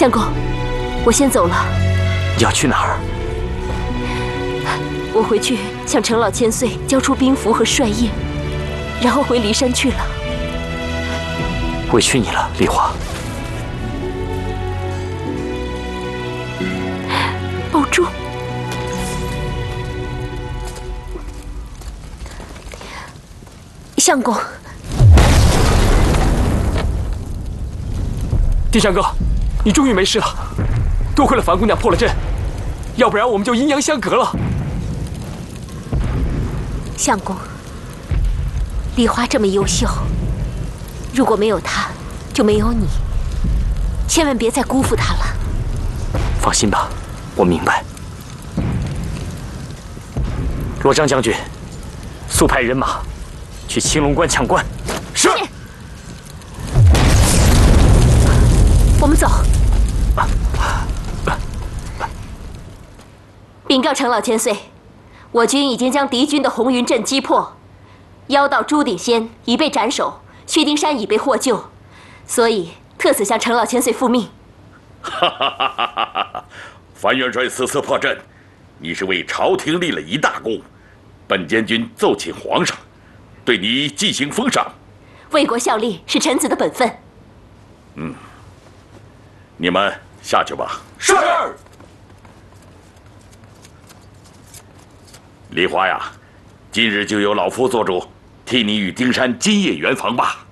相公，我先走了。 你要去哪儿？ 我回去向程老千岁交出兵符和帅印，然后回骊山去了。 委屈你了，丽华。 保重。相公， 丁香哥，你终于没事了，多亏了樊姑娘破了阵，要不然我们就阴阳相隔了。 相公，梨花这么优秀，如果没有她，就没有你，千万别再辜负她了。 放心吧，我明白。罗章将军，速派人马去青龙关抢关。是。 我们走。禀告程老千岁，我军已经将敌军的红云阵击破，妖道朱鼎仙已被斩首，薛丁山已被获救，所以特此向程老千岁复命。 哈哈哈哈哈！樊元帅此次破阵，你是为朝廷立了一大功，本监军奏请皇上，对你进行封赏。 为国效力是臣子的本分。 你们下去吧。 是。 梨花呀，今日就由老夫做主，替你与丁山今夜圆房吧。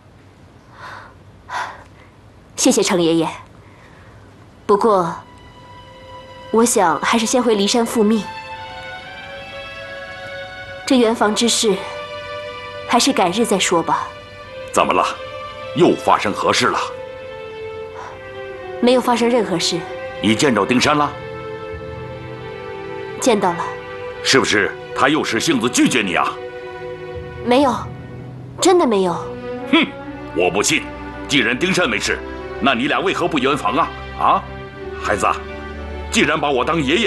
谢谢程爷爷。不过，我想还是先回骊山复命。这圆房之事，还是改日再说吧。 怎么了？又发生何事了？ 没有发生任何事。 你见着丁山了？ 见到了。 是不是他又使性子拒绝你啊？ 没有，真的没有。 哼，我不信。既然丁山没事，那你俩为何不圆房啊？啊，孩子，既然把我当爷爷，